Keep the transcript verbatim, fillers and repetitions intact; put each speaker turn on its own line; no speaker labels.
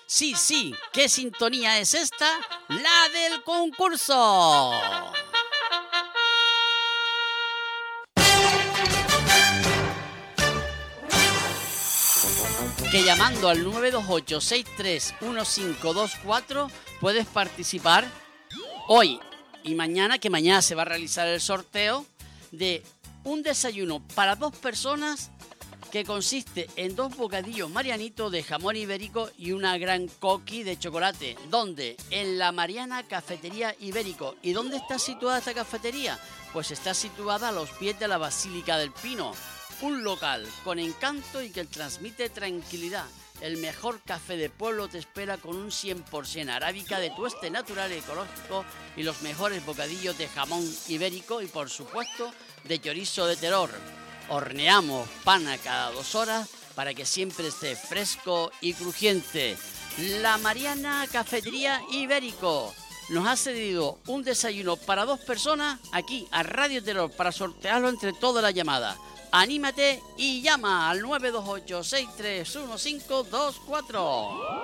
Sí, sí, ¿qué sintonía es esta? La del concurso. Que llamando al nueve dos ocho seis tres uno cinco dos cuatro puedes participar hoy y mañana, que mañana se va a realizar el sorteo de un desayuno para dos personas que consiste en dos bocadillos marianitos de jamón ibérico y una gran coqui de chocolate. ¿Dónde? En la Mariana Cafetería Ibérico. ¿Y dónde está situada esta cafetería? Pues está situada a los pies de la Basílica del Pino. Un local con encanto y que transmite tranquilidad. El mejor café de pueblo te espera con un cien por ciento arábica de tueste natural y ecológico y los mejores bocadillos de jamón ibérico y, por supuesto, de chorizo de Teror. Horneamos pan a cada dos horas para que siempre esté fresco y crujiente. La Mariana Cafetería Ibérico nos ha cedido un desayuno para dos personas aquí a Radio Terror para sortearlo entre todas las llamadas. Anímate y llama al nueve dos ocho seis tres uno cinco dos cuatro.